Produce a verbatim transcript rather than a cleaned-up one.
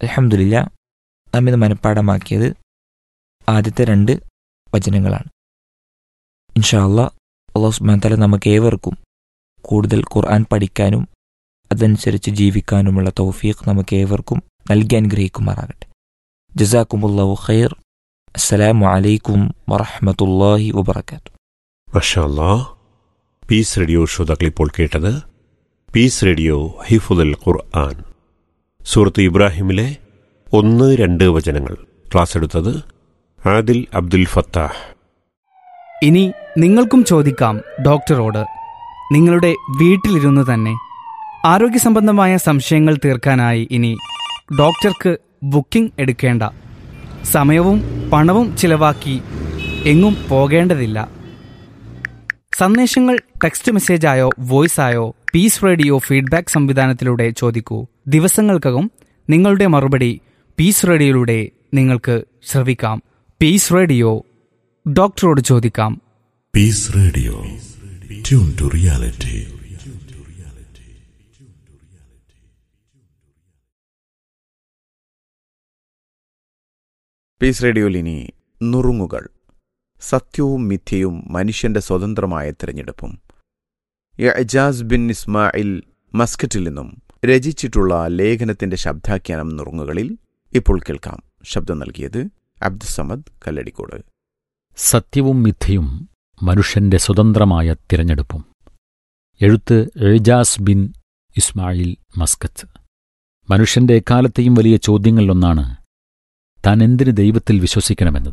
അൽഹംദുലില്ലാ, നാം ഇന്ന് മനഃപ്പാഠമാക്കിയത് ആദ്യത്തെ രണ്ട് വചനങ്ങളാണ്. ഇൻഷാ അല്ലാഹ് അല്ലാഹു സുബ്ഹാനഹു വ തആല നമുക്ക് ഏവർക്കും കൂടുതൽ ഖുർആൻ പഠിക്കാനും അതനുസരിച്ച് ജീവിക്കാനുമുള്ള തൗഫീഖ് നമുക്ക് ഏവർക്കും നൽകി അനുഗ്രഹിക്കുമാറാകട്ടെ. ജസാക്കുമുല്ലാഹു ഖൈർ. അസ്സലാമു അലൈക്കും വറഹ്മത്തുള്ളാഹി വബറകാതുഹു. മാഷാ അല്ലാഹ്. പീസ് റേഡിയോ ശ്രോതാക്കൾ ഇപ്പോൾ കേട്ടത് പീസ് റേഡിയോ ഹിഫ്ളുൽ ഖുർആൻ സൂറത്ത് ഇബ്രാഹിമിലെ ഒന്ന് രണ്ട് വചനങ്ങൾ. ക്ലാസ് എടുത്തത് ആദിൽ അബ്ദുൽ ഫത്താഹ്. ഇനി നിങ്ങൾക്കും ചോദിക്കാം ഡോക്ടറോട്. നിങ്ങളുടെ വീട്ടിലിരുന്ന് തന്നെ ആരോഗ്യസംബന്ധമായ സംശയങ്ങൾ തീർക്കാനായി ഇനി ഡോക്ടർക്ക് ബുക്കിംഗ് എടുക്കേണ്ട, സമയവും പണവും ചിലവാക്കി എങ്ങും പോകേണ്ടതില്ല. സന്ദേശങ്ങൾ ടെക്സ്റ്റ് മെസ്സേജായോ വോയിസായോ പീസ് റേഡിയോ ഫീഡ്ബാക്ക് സംവിധാനത്തിലൂടെ ചോദിക്കൂ. ദിവസങ്ങൾക്കകം നിങ്ങളുടെ മറുപടി പീസ് റേഡിയോയിലൂടെ നിങ്ങൾക്ക് ശ്രവിക്കാം. പീസ് റേഡിയോ, ഡോക്ടറോട് ചോദിക്കാം. Piece radio, tune to reality. Piece റേഡിയോയിൽ ഇനി നുറുങ്ങുകൾ. സത്യവും മിഥ്യയും മനുഷ്യന്റെ സ്വതന്ത്രമായ തിരഞ്ഞെടുപ്പും. ഇഅ്ജാസ് ബിൻ ഇസ്മായിൽ മസ്കറ്റിൽ നിന്നും രചിച്ചിട്ടുള്ള ലേഖനത്തിന്റെ ശബ്ദാഖ്യാനം നുറുങ്ങുകളിൽ ഇപ്പോൾ കേൾക്കാം. ശബ്ദം നൽകിയത് അബ്ദുസമദ് കല്ലടിക്കോട്. സത്യവും മിഥ്യയും മനുഷ്യന്റെ സ്വതന്ത്രമായ തിരഞ്ഞെടുപ്പും. എഴുത്ത് ഇഅ്ജാസ് ബിൻ ഇസ്മായിൽ മസ്കത്ത്. മനുഷ്യന്റെ എക്കാലത്തെയും വലിയ ചോദ്യങ്ങളിലൊന്നാണ് താൻ എന്തിന് ദൈവത്തിൽ വിശ്വസിക്കണമെന്നത്.